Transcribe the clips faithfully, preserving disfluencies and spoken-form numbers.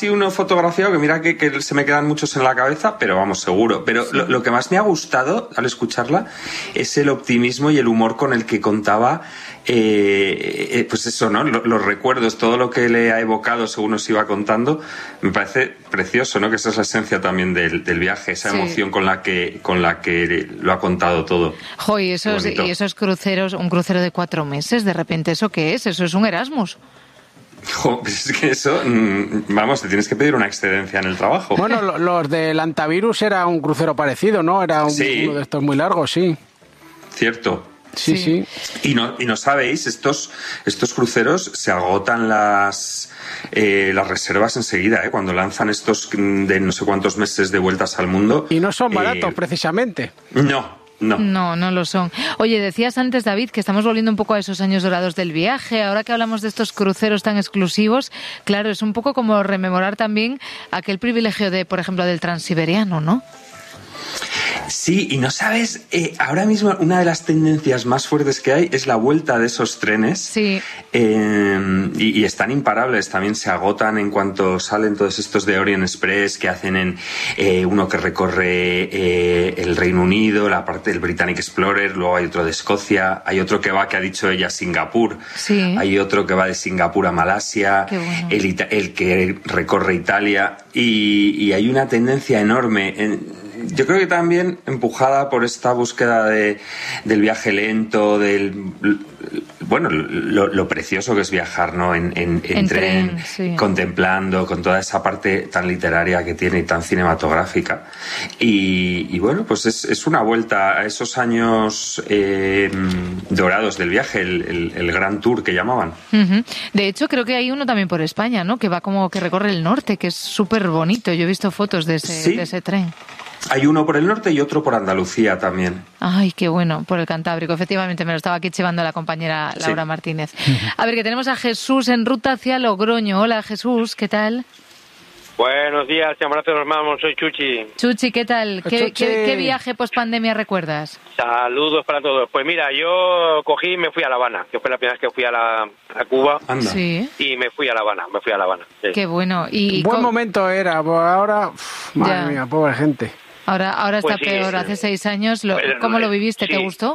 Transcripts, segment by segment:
uno fotografiado que mira que, que se me quedan muchos en la cabeza, pero vamos, seguro. Pero sí. lo, lo que más me ha gustado al escucharla es el optimismo y el humor con el que contaba, eh, eh, pues eso, ¿no? Los, los recuerdos, todo lo que le ha evocado según nos iba contando, me parece precioso, ¿no? Que esa es la esencia también del, del viaje, esa sí. emoción con la que con la que lo ha contado todo. Jo, y esos, y esos cruceros, un crucero de cuatro meses, de repente, ¿eso qué es? Eso es un Erasmus. Jo, es que eso, vamos, te tienes que pedir una excedencia en el trabajo. Bueno, los del Antavirus era un crucero parecido, ¿no? Era un, sí. uno de estos muy largos, sí. Cierto. Sí, sí. sí. Y no, y no sabéis, estos, estos cruceros se agotan las, eh, las reservas enseguida, ¿eh? Cuando lanzan estos de no sé cuántos meses de vueltas al mundo. Y no son baratos, eh, precisamente. No. No. no, no lo son. Oye, decías antes, David, que estamos volviendo un poco a esos años dorados del viaje. Ahora que hablamos de estos cruceros tan exclusivos, claro, es un poco como rememorar también aquel privilegio de, por ejemplo, del Transiberiano, ¿no? Sí, y no sabes, eh, ahora mismo una de las tendencias más fuertes que hay es la vuelta de esos trenes. Sí. Eh, y, y están imparables, también se agotan en cuanto salen todos estos de Orient Express que hacen en eh, uno que recorre eh, el Reino Unido, la parte del Britannic Explorer, luego hay otro de Escocia, hay otro que va, que ha dicho ella, a Singapur, sí. hay otro que va de Singapur a Malasia, bueno. el, el que recorre Italia, y, y hay una tendencia enorme en, yo creo que también empujada por esta búsqueda de, del viaje lento, del bueno, lo, lo precioso que es viajar, ¿no? En, en, en, en tren, tren sí. contemplando, con toda esa parte tan literaria que tiene y tan cinematográfica. Y, y bueno, pues es, es una vuelta a esos años eh, dorados del viaje, el, el, el Gran Tour que llamaban. Uh-huh. De hecho, creo que hay uno también por España, ¿no? Que va como que recorre el norte, que es súper bonito. Yo he visto fotos de ese, ¿Sí? de ese tren. Hay uno por el norte y otro por Andalucía también. Ay, qué bueno, por el Cantábrico. Efectivamente, me lo estaba aquí chivando la compañera Laura sí. Martínez. A ver, que tenemos a Jesús en ruta hacia Logroño. Hola, Jesús, ¿qué tal? Buenos días, llamados hermanos, soy Chuchi. Chuchi, ¿qué tal? ¿Qué, Chuchi. ¿qué, qué viaje post-pandemia recuerdas? Saludos para todos. Pues mira, yo cogí y me fui a La Habana, que fue la primera vez que fui a, la, a Cuba. Anda. Sí. Y me fui a La Habana, me fui a La Habana. Sí. Qué bueno. Y Buen con... momento era, pues ahora, uf, madre ya. mía, pobre gente. Ahora, ahora está pues sí, peor. Hace seis años, lo, ¿cómo lo viviste? Sí. ¿Te gustó?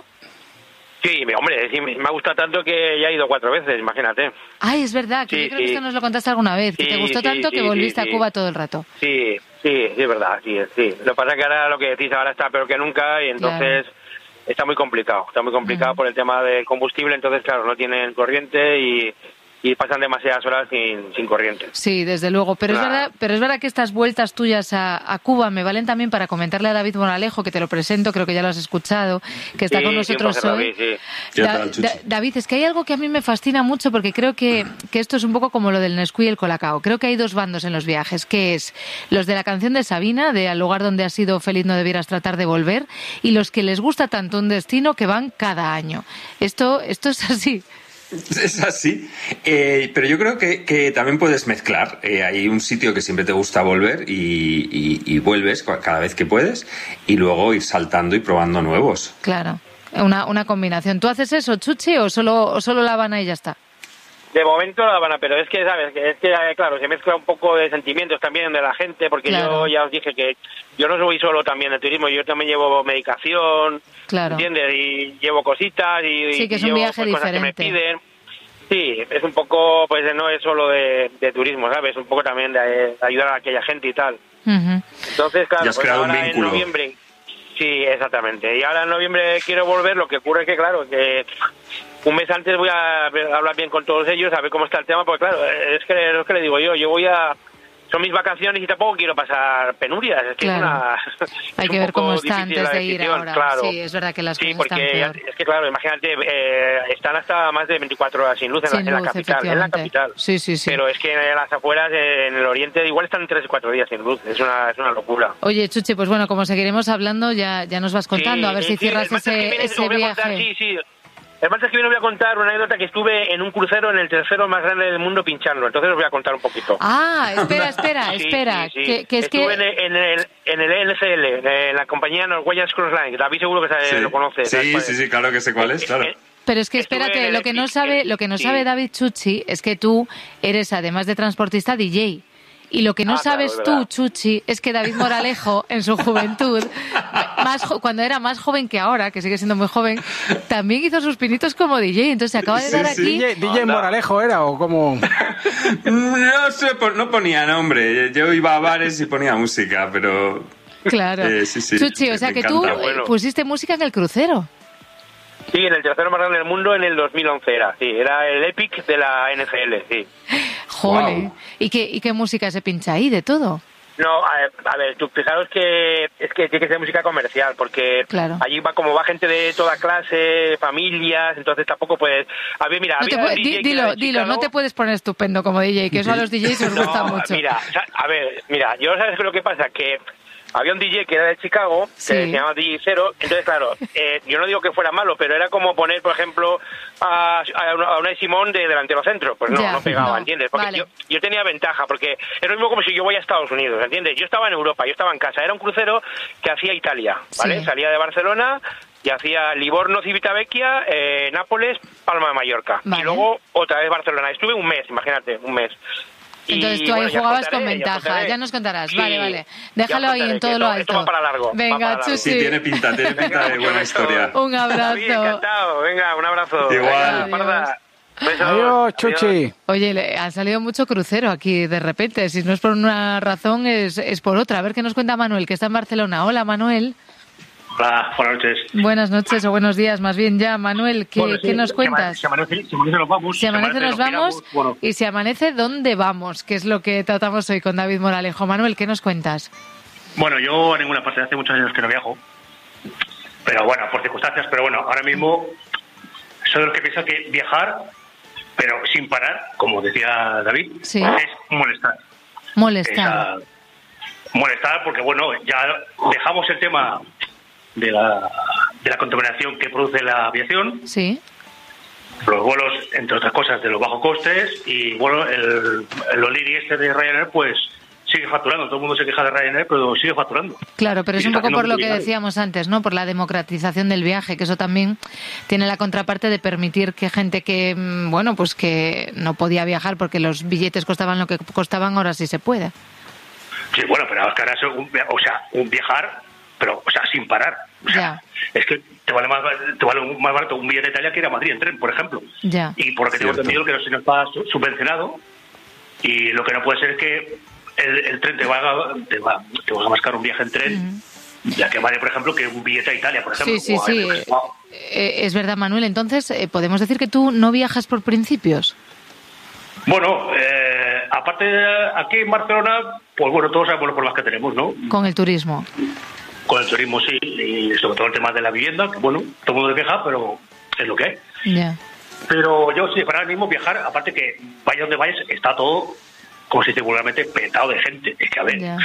Sí, hombre, sí, me ha gustado tanto que ya he ido cuatro veces, imagínate. Ay, es verdad, que sí, yo creo sí. que esto nos lo contaste alguna vez, que sí, te gustó sí, tanto sí, que volviste sí, a Cuba todo el rato. Sí, sí, sí, es verdad, sí, sí. Lo que pasa es que ahora lo que decís ahora está peor que nunca y entonces claro. está muy complicado, está muy complicado uh-huh. por el tema del combustible, entonces claro, no tienen corriente y... y pasan demasiadas horas sin, sin corriente. Sí, desde luego, pero claro. es verdad, pero es verdad que estas vueltas tuyas a, a Cuba me valen también para comentarle a David Moralejo, que te lo presento, creo que ya lo has escuchado, que está sí, con nosotros sí, hoy. David, sí. Da, da, David, es que hay algo que a mí me fascina mucho porque creo que, que esto es un poco como lo del Nesquí y el Colacao. Creo que hay dos bandos en los viajes, que es los de la canción de Sabina, de al lugar donde has sido feliz no debieras tratar de volver, y los que les gusta tanto un destino que van cada año. Esto, esto es así. Es así, eh, pero yo creo que, que también puedes mezclar. Eh, hay un sitio que siempre te gusta volver y, y, y vuelves cada vez que puedes y luego ir saltando y probando nuevos. Claro, una, una combinación. ¿Tú haces eso, Chuchi, o solo, o solo La Habana y ya está? De momento La Habana, pero es que, ¿sabes? Es que, claro, se mezcla un poco de sentimientos también de la gente, porque claro. yo ya os dije que yo no soy solo también de turismo, yo también llevo medicación, claro. ¿entiendes? Y llevo cositas y, sí, que es y un llevo viaje pues, cosas diferente. que me piden. Sí, es un poco, pues no es solo de, de turismo, ¿sabes? Un poco también de, de ayudar a aquella gente y tal. Uh-huh. Entonces, claro, pues ahora en noviembre... Sí, exactamente. Y ahora en noviembre quiero volver, lo que ocurre es que, claro, que un mes antes voy a hablar bien con todos ellos, a ver cómo está el tema, porque claro, es que es lo que le digo yo, yo voy a... Son mis vacaciones y tampoco quiero pasar penurias. Es que claro. es una, Hay es que ver cómo está antes de ir decisión, ahora. Claro. Sí, es verdad que las sí, cosas porque están peor. Es que claro, imagínate, eh, están hasta más de veinticuatro horas sin luz en, sin la, en luz, la capital. En la capital. Sí, sí, sí. Pero es que en las afueras, en el oriente, igual están tres o cuatro días sin luz. Es una, es una locura. Oye, Chuchi, pues bueno, como seguiremos hablando, ya, ya nos vas contando, sí, a ver si sí, cierras ese, ese viaje. Contar, sí, sí. El martes que viene voy a contar una anécdota que estuve en un crucero en el tercero más grande del mundo pinchando. Entonces os voy a contar un poquito. Ah, espera, espera, sí, espera. Sí, sí. Que, que es estuve que... en, el, en el N C L, en la compañía Norwegian Cruise Line. David seguro que sabe, sí. lo conoce. Sí, sí, sí, claro que sé cuál es, claro. Eh, Pero es que espérate, lo que no sabe, lo que no sí. sabe David Chuchi es que tú eres, además de transportista, D J. Y lo que no Ah, sabes claro, es tú, verdad. Chuchi, es que David Moralejo, en su juventud, más jo- cuando era más joven que ahora, que sigue siendo muy joven, también hizo sus pinitos como D J. Entonces se acaba de Sí, dar sí. aquí... D J, D J Moralejo era, ¿o cómo? No sé, pon- no ponía nombre. Yo iba a bares y ponía música, pero... Claro. Eh, sí, sí, Chuchi, o me sea que tú encanta. eh, Bueno. pusiste música en el crucero. Sí, en el tercero más grande del mundo en el dos mil once era, sí, era el Epic de la N F L, sí. Jole. Wow. ¿Y qué, ¿Y qué música se pincha ahí? ¿De todo? No, a, a ver, tú fijaros que es que tiene que ser música comercial, porque Claro. allí va como va gente de toda clase, familias, entonces tampoco puedes... A ver, mira, No te había pu- un di- D J que era dilo, de dilo, no Chicago. te puedes poner estupendo como D J, que eso a los D Js os gusta No, mucho. mira, o sea, a ver, mira, yo sabes qué es lo que pasa, que había un D J que era de Chicago, que Sí. se llamaba D J Zero, entonces claro, eh, yo no digo que fuera malo, pero era como poner, por ejemplo, a, a, una- a Unai Simón de delantero centro, pues no, Ya, no pegaba, no, ¿entiendes? Porque vale. yo, yo tenía ventaja, porque es lo mismo como si yo voy a Estados Unidos, ¿entiendes? Yo estaba en Europa, yo estaba en casa, era un crucero que hacía Italia, ¿vale? Sí. Salía de Barcelona y hacía Livorno, Civitavecchia, eh, Nápoles, Palma de Mallorca, Vale. y luego otra vez Barcelona. Estuve un mes, imagínate, un mes. Y, Entonces tú ahí bueno, ya jugabas contaré, con ya ventaja, contaré. ya nos contarás. Sí, Vale, vale. ya Déjalo ahí contaré, en todo que lo esto- alto. esto va para largo, va Venga, para largo. Chuchi. Sí, tiene pinta, tiene pinta de buena historia. Un abrazo. David, encantado. Venga, un abrazo. Igual. Venga, Parda. Besos. Adiós, Chuchi. Oye, le ha salido mucho crucero aquí de repente. Si no es por una razón, es, es por otra. A ver qué nos cuenta Manuel, que está en Barcelona. Hola, Manuel. Hola, buenas noches. Buenas noches o buenos días, más bien ya. Manuel, ¿qué, Bueno, sí, ¿qué nos si cuentas? amanece, si amanece nos vamos. Si amanece nos vamos piramos, bueno, y si amanece, ¿dónde vamos? Que es lo que tratamos hoy con David Moralejo. Manuel, ¿qué nos cuentas? bueno, yo a ninguna parte, hace muchos años que no viajo. Pero bueno, por circunstancias. Pero bueno, ahora mismo soy de los que piensa que viajar, pero sin parar, como decía David, Sí. es molestar. Molestar. Esa- molestar porque, bueno, ya dejamos el tema de la, de la contaminación que produce la aviación, Sí. los vuelos, entre otras cosas, de los bajos costes, y bueno, el, el O'Leary este de Ryanair, pues sigue facturando. Todo el mundo se queja de Ryanair, pero sigue facturando. Claro, pero Y es un está poco haciendo por lo que utilidades. decíamos antes, ¿no? Por la democratización del viaje, que eso también tiene la contraparte de permitir que gente que, mm, bueno, pues que no podía viajar porque los billetes costaban lo que costaban, ahora sí se puede. Sí, bueno, pero es que ahora es un, o sea, un viajar, pero, o sea, sin parar. O sea, es que te vale más te vale más barato un billete de Italia que ir a Madrid en tren, por ejemplo. Ya. Y por lo que tengo Cierto. entendido, que no se nos va su- subvencionado, y lo que no puede ser es que el, el tren te va, a- te va te va a más caro un viaje en tren, ya que vale, por ejemplo, que un billete a Italia, por ejemplo. Sí, sí, o a- sí. o- Eh, es verdad, Manuel. Entonces, eh, ¿podemos decir que tú no viajas por principios? Bueno, eh, aparte de aquí en Barcelona, pues bueno, todos sabemos los problemas que tenemos, ¿no? Con el turismo. Con el turismo sí, y sobre todo el tema de la vivienda, que bueno, todo el mundo se queja, pero es lo que hay. Ya. Pero yo sí, para ahora mismo viajar, aparte que vaya donde vayas, está todo, como se dice vulgarmente, petado de gente. Es que, a ver, Ya.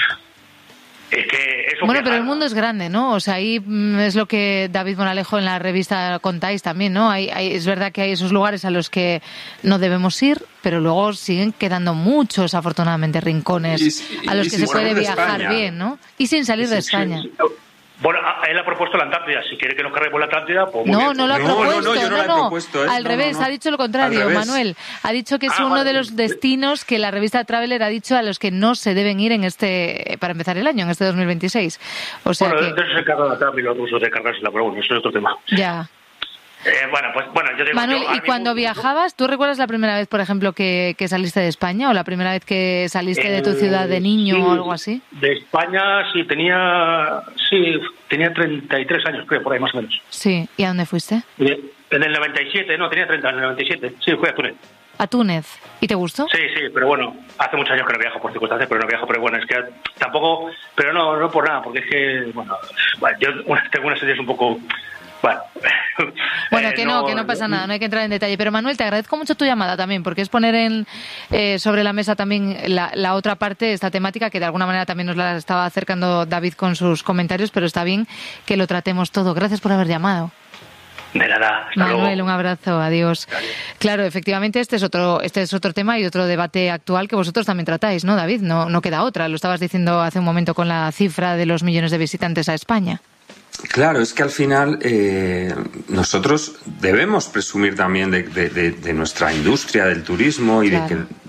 es que eso... Bueno, pero viajar- el mundo es grande, ¿no? O sea, ahí mm, es lo que David Moralejo en la revista contáis también, ¿no? Hay, hay- es verdad que hay esos lugares a los que no debemos ir, pero luego siguen quedando muchos, afortunadamente, rincones Y- y- a los y que sin se puede salir de viajar España. bien, ¿no? Y sin salir de Sí, sí, España. sí. Bueno, a- él ha propuesto la Antártida. Si quiere que nos carguemos la Antártida, pues muy No, bien, no lo ha pues- No, no, no, propuesto, yo no la he propuesto, ¿eh? Al No, revés, no, no. ha dicho lo contrario, Al revés. Manuel. Ha dicho que es Ah, uno vale. de los destinos que la revista Traveler ha dicho a los que no se deben ir en este para empezar el año, en este dos mil veintiséis. O sea Bueno, de que eso se encargan también los rusos de cargársela, pero bueno, eso es otro tema. ya. Eh, bueno, pues bueno, yo digo... Manuel, yo ahora ¿y cuando mismo- viajabas, tú recuerdas la primera vez, por ejemplo, que, que saliste de España o la primera vez que saliste de tu Eh, ciudad de niño sí, o algo así? De España, sí, tenía... Sí, tenía treinta y tres años, creo, por ahí más o menos. Sí. ¿Y a dónde fuiste? En el noventa y siete, no, tenía treinta, en el noventa y siete. Sí, fui a Túnez. A Túnez. ¿Y te gustó? Sí, sí, pero bueno, hace muchos años que no viajo por circunstancias, pero no viajo, pero bueno, es que tampoco, pero no, no por nada, porque es que, bueno, bueno, yo tengo unas ideas un poco, bueno. Bueno, eh, que no, que no pasa nada, no hay que entrar en detalle. Pero Manuel, te agradezco mucho tu llamada también, porque es poner en eh, sobre la mesa también la, la otra parte, esta temática, que de alguna manera también nos la estaba acercando David con sus comentarios, pero está bien que lo tratemos todo. Gracias por haber llamado. De nada, hasta Manuel, luego. un abrazo, adiós. Claro, efectivamente este es otro este es otro tema y otro debate actual que vosotros también tratáis, ¿no, David? No, no queda otra, lo estabas diciendo hace un momento con la cifra de los millones de visitantes a España. Claro, es que al final eh, nosotros debemos presumir también de, de- de- de nuestra industria del turismo y Claro. de que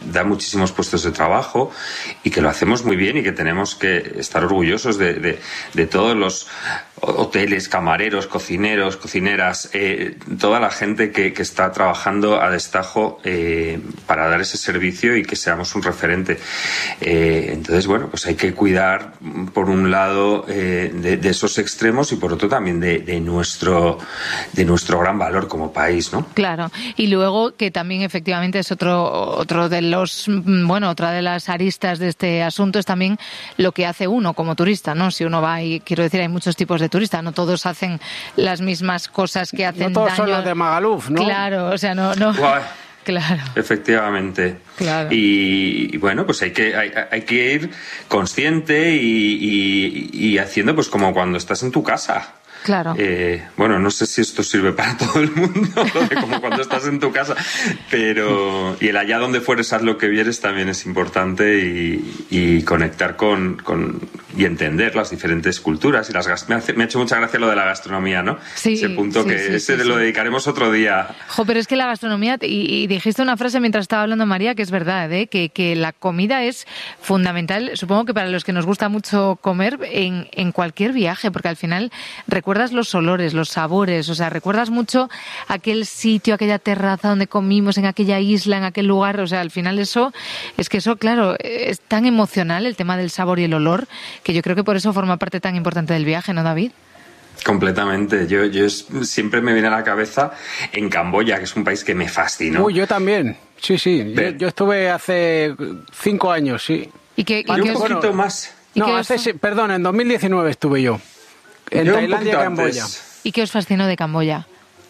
da muchísimos puestos de trabajo y que lo hacemos muy bien y que tenemos que estar orgullosos de, de, de todos los hoteles, camareros, cocineros, cocineras, eh, toda la gente que, que está trabajando a destajo eh, para dar ese servicio y que seamos un referente. Eh, entonces, bueno, pues hay que cuidar, por un lado, eh, de, de esos extremos y por otro también de, de nuestro de nuestro gran valor como país, ¿no? Claro. Y luego que también efectivamente es otro otro de los bueno otra de las aristas de este asunto es también lo que hace uno como turista, ¿no? Si uno va, y quiero decir, hay muchos tipos de turistas, no todos hacen las mismas cosas que hacen no todos daño. son los de Magaluf, ¿no? Claro, o sea, no, no. Guay. Claro. Efectivamente. Claro. Y, y bueno, pues hay que hay, hay que ir consciente y, y, y haciendo pues como cuando estás en tu casa. Claro. Eh, bueno, no sé si esto sirve para todo el mundo, lo de como cuando estás en tu casa, pero y el allá donde fueres haz lo que vieres también es importante y, y conectar con, con y entender las diferentes culturas y las me, hace, me ha hecho mucha gracia lo de la gastronomía, ¿no? Sí, ese punto sí, que sí, ese sí, lo sí. dedicaremos otro día. Jo, pero es que la gastronomía, y, y dijiste una frase mientras estaba hablando María, que es verdad, ¿eh? que, que la comida es fundamental, supongo que para los que nos gusta mucho comer en, en cualquier viaje, porque al final recuerdas los olores, los sabores, o sea, recuerdas mucho aquel sitio, aquella terraza donde comimos, en aquella isla, en aquel lugar, o sea, al final eso, es que eso, claro, es tan emocional el tema del sabor y el olor, que yo creo que por eso forma parte tan importante del viaje, ¿no, David? Completamente. Yo, yo es, siempre me viene a la cabeza en Camboya, que es un país que me fascinó. Uy, yo también. Sí, sí. Yo, yo estuve hace cinco años, sí. ¿Y qué, y yo qué un os- poquito bueno, más. ¿Y No, qué hace, os- sí, perdón, en dos mil diecinueve estuve yo. En Yo un Tailandia, poquito Camboya. antes. ¿Y qué os fascinó de Camboya?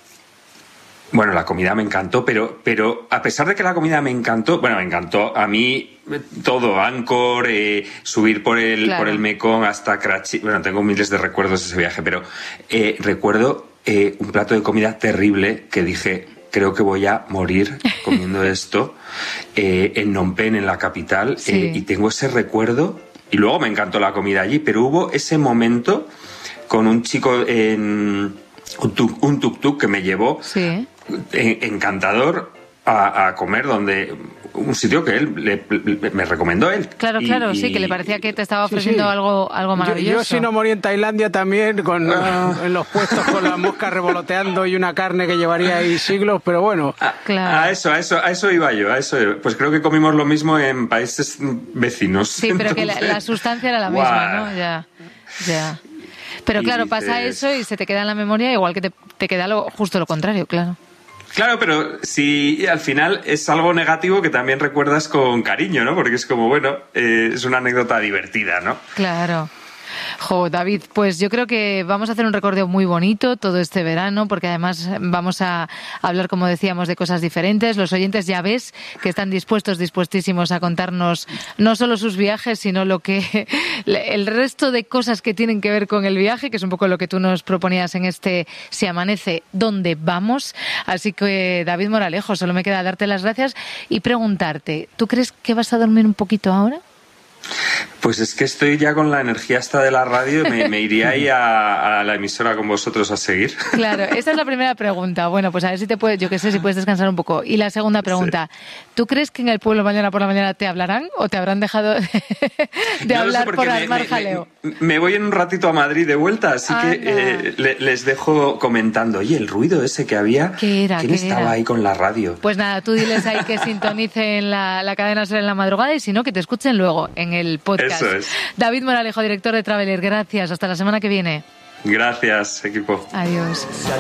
Bueno, la comida me encantó, pero, pero a pesar de que la comida me encantó, bueno, me encantó a mí eh, todo, Angkor, eh, subir por el, Claro. por el Mekong hasta Karachi, bueno, tengo miles de recuerdos de ese viaje, pero eh, recuerdo eh, un plato de comida terrible que dije, creo que voy a morir comiendo esto, eh, en Phnom Penh, en la capital, Sí. eh, y tengo ese recuerdo, y luego me encantó la comida allí, pero hubo ese momento con un chico en un tuk- un tuk-tuk que me llevó Sí. eh, encantador a, a comer donde un sitio que él le- le- me recomendó él. Claro, Y- claro, y- sí, que le parecía que te estaba Sí, ofreciendo sí. algo, algo Yo, maravilloso. yo si no morí en Tailandia también, con, Ah. en los puestos con las moscas revoloteando y una carne que llevaría ahí siglos, pero bueno. A, Claro. a eso, a eso, a eso iba yo, a eso iba. Pues creo que comimos lo mismo en países vecinos. Sí, pero que la, Entonces, la sustancia era la ¡guau! misma, ¿no? Ya, ya. Pero Y claro, pasa dices- eso y se te queda en la memoria, igual que te, te queda lo, justo lo contrario, claro. Claro, pero si al final es algo negativo que también recuerdas con cariño, ¿no? Porque es como, bueno, eh, es una anécdota divertida, ¿no? Claro. Jo, David, pues yo creo que vamos a hacer un recorrido muy bonito todo este verano, porque además vamos a hablar, como decíamos, de cosas diferentes. Los oyentes ya ves que están dispuestos, dispuestísimos a contarnos no solo sus viajes, sino lo que el resto de cosas que tienen que ver con el viaje, que es un poco lo que tú nos proponías en este Si Amanece, ¿dónde vamos? Así que, David Moralejo, solo me queda darte las gracias y preguntarte, ¿tú crees que vas a dormir un poquito ahora? Pues es que estoy ya con la energía esta de la radio, me, me iría ahí a, a la emisora con vosotros a seguir. Claro, esa es la primera pregunta. Bueno, pues a ver si te puedes, yo qué sé, si puedes descansar un poco. Y la segunda pregunta, ¿tú crees que en el pueblo mañana por la mañana te hablarán o te habrán dejado de, de No lo sé, hablar porque por me- armar me, jaleo? Me, me voy en un ratito a Madrid de vuelta, así Anda. que eh, le- les dejo comentando, oye, el ruido ese que había, ¿Qué era? ¿quién ¿Qué estaba era? ahí con la radio? Pues nada, tú diles ahí que sintonicen la, la cadena SER en la madrugada y si no, que te escuchen luego en el podcast. Eso es. David Moralejo, director de Traveler, gracias. Hasta la semana que viene. Gracias, equipo. Adiós.